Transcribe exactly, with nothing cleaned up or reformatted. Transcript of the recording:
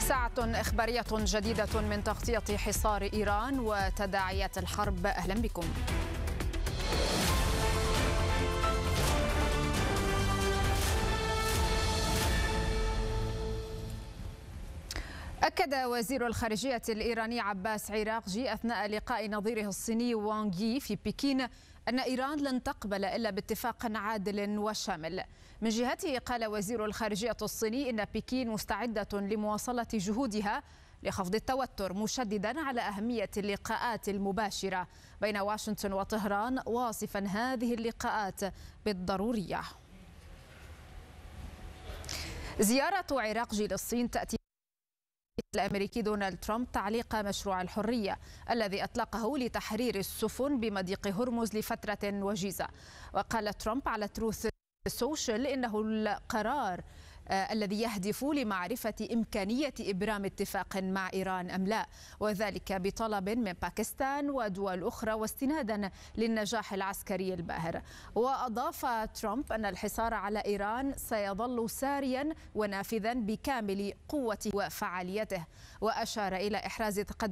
ساعة إخبارية جديدة من تغطية حصار إيران وتداعيات الحرب. أهلا بكم. أكد وزير الخارجية الإيراني عباس عراقجي أثناء لقاء نظيره الصيني وانغ يي في بكين أن إيران لن تقبل إلا باتفاق عادل وشامل. من جهته قال وزير الخارجية الصيني إن بكين مستعدة لمواصلة جهودها لخفض التوتر، مشددا على أهمية اللقاءات المباشرة بين واشنطن وطهران، واصفا هذه اللقاءات بالضرورية. زيارة عراقجي للصين تأتي الأمريكي دونالد ترامب تعليق مشروع الحرية الذي أطلقه لتحرير السفن بمضيق هرمز لفترة وجيزة. وقال ترامب على تروث سوشيال إنه القرار آه الذي يهدف لمعرفة إمكانية إبرام اتفاق مع إيران أم لا، وذلك بطلب من باكستان ودول أخرى واستنادا للنجاح العسكري الباهر. وأضاف ترامب أن الحصار على إيران سيظل ساريا ونافذا بكامل قوته وفعاليته، وأشار إلى إحراز تقدم